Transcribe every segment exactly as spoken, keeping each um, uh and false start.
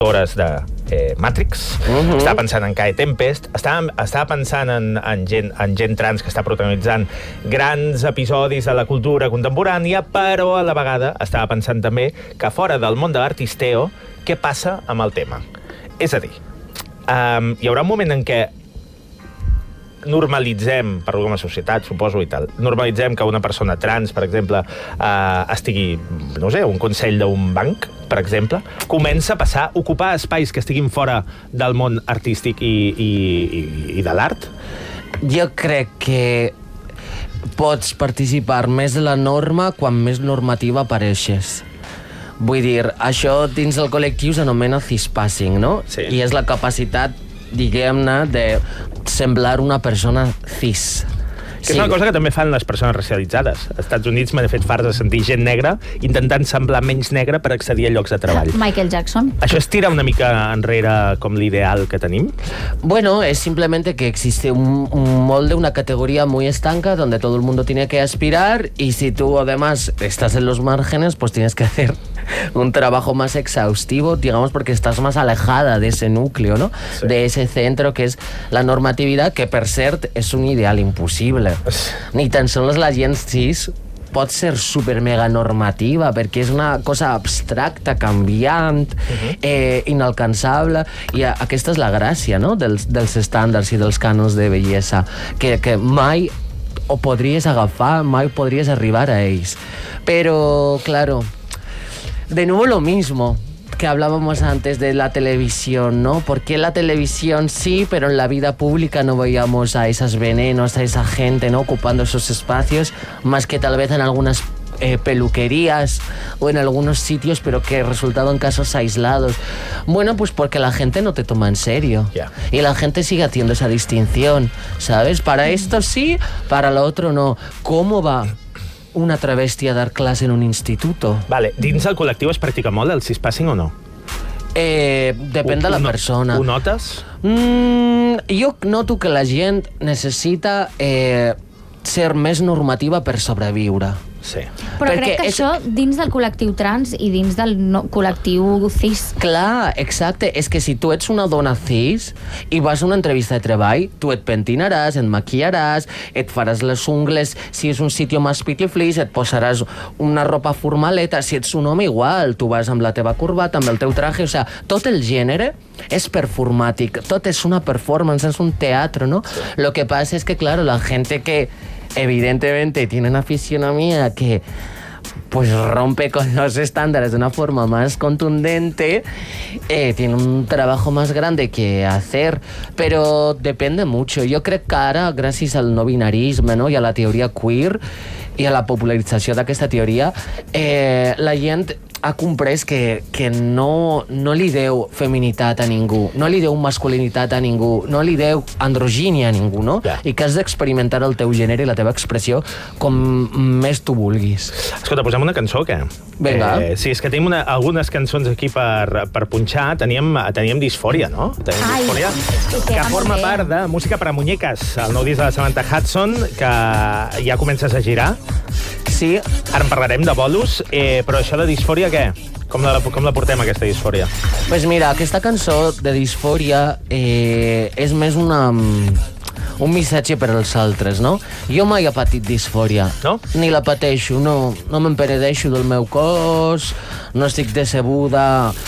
hores de eh, Matrix, uh-huh. estava pensant en Kai Tempest, estava, estava pensant en, en, gent, en gent trans que està protagonitzant grans episodis de la cultura contemporània, però a la vegada estava pensant també que fora del món de l'artisteo, què passa amb el tema? És a dir, um, hi haurà un moment en què normalitzem, per com a societat, suposo, i tal, normalitzem que una persona trans, per exemple, eh, estigui, no sé, un consell d'un banc, per exemple, comença a passar, a ocupar espais que estiguin fora del món artístic i, i, i, i de l'art? Jo crec que pots participar més de la norma quan més normativa apareixes. Vull dir, això dins del col·lectiu s'anomena cispassing, no? Sí. I és la capacitat, diguem-ne, de semblar una persona cis. Que és una cosa que també fan les persones racialitzades. Als Estats Units m'he fet fart de sentir gent negra intentant semblar menys negra per accedir a llocs de treball. Michael Jackson. Això es tira una mica enrere com l'ideal que tenim? Bueno, es simplemente que existe un, un molde, una categoría muy estanca donde todo el mundo tiene que aspirar y si tú además estás en los márgenes, pues tienes que hacer un trabajo más exhaustivo, digamos, porque estás más alejada de ese núcleo, ¿no? Sí. De ese centro que es la normatividad, que per cert és un ideal impossible. Ni tan sols la gent cis pot ser super mega normativa perquè és una cosa abstracta, canviant, uh-huh. eh, inalcançable, i aquesta és la gràcia, no? dels, dels estàndards i dels cànons de bellesa, que, que mai ho podries agafar, mai podries arribar a ells. Però, claro, de nuevo lo mismo que hablábamos antes de la televisión, ¿no? ¿Por qué la televisión sí, pero en la vida pública no veíamos a esas venenos, a esa gente, ¿no? Ocupando esos espacios, más que tal vez en algunas eh, peluquerías o en algunos sitios, pero que resultaban casos aislados. Bueno, pues porque la gente no te toma en serio. Yeah. Y la gente sigue haciendo esa distinción, ¿sabes? Para esto sí, para lo otro no. ¿Cómo va una travesti a dar clase en un instituto? Vale, dins el col·lectiu es practica molt el cispassing o no? Eh, depèn de la persona. Ho notes? Mm, jo noto que la gent necessita eh, ser més normativa per sobreviure. Sí. Però crec que és... això dins del col·lectiu trans i dins del no, col·lectiu cis. Clar, exacte. És que si tu ets una dona cis i vas a una entrevista de treball, tu et pentinaràs, et maquillaràs, et faràs les ungles, si és un sitio més pitiflis, et posaràs una ropa formaleta, si ets un home igual, tu vas amb la teva corbata, amb el teu traje, o sea, tot el gènere és performàtic, tot és una performance, és un teatre, ¿no? Lo que pasa es que, claro, la gente que evidentemente tiene una fisionomía que pues rompe con los estándares de una forma más contundente, eh, tiene un trabajo más grande que hacer, pero depende mucho. Yo creo que ara, gràcies al no binarisme, no? I a la teoria queer i a la popularització d'aquesta teoria, eh, la gent ha comprès que, que no, no li deu feminitat a ningú, no li deu masculinitat a ningú, no li deu androgínia a ningú, no? Yeah. I que has d'experimentar el teu gènere i la teva expressió com més tu vulguis. Escolta, posem una cançó, què? Vinga. Eh, sí, és que tenim una, algunes cançons aquí per, per punxar. Teníem, teníem Disfòria, no? Teníem Ai, Disfòria, que forma part de Música per a Muñeques, el nou disc de la Samantha Hudson, que ja comences a girar. Sí. Ara en parlarem de bolos, eh, però això de Disfòria, què? Com la, com la portem, aquesta Disfòria? Pues mira, aquesta cançó de Disfòria eh, és més una... un missatge per als altres, no? Jo mai he patit disfòria. No? Ni la pateixo, no. No m'emperedeixo del meu cos, no estic decebuda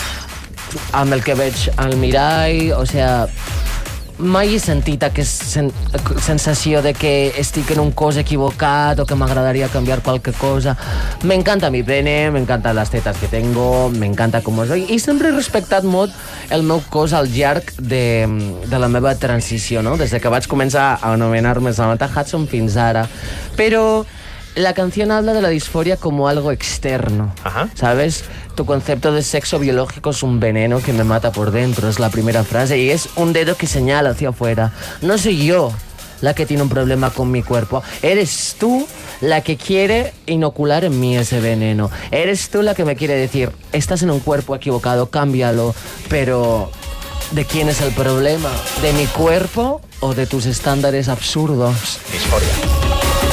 amb el que veig al mirall, o sea, mai he sentit aquesta sen sensació de que estic en un cos equivocat o que m'agradaria canviar qualque cosa. Me encanta mi pene, me encantan las tetas que tengo, me encanta com soy, i sempre he respectat molt el meu cos al llarg de, de la meva transició, no? Des que vaig començar a anomenar-me Samantha Hudson fins ara. Pero la canción habla de la disforia como algo externo. Ajá. ¿Sabes? Tu concepto de sexo biológico es un veneno que me mata por dentro, es la primera frase, y es un dedo que señala hacia afuera. No soy yo la que tiene un problema con mi cuerpo, eres tú la que quiere inocular en mí ese veneno. Eres tú la que me quiere decir, estás en un cuerpo equivocado, cámbialo. Pero ¿de quién es el problema? ¿De mi cuerpo o de tus estándares absurdos? Disforia.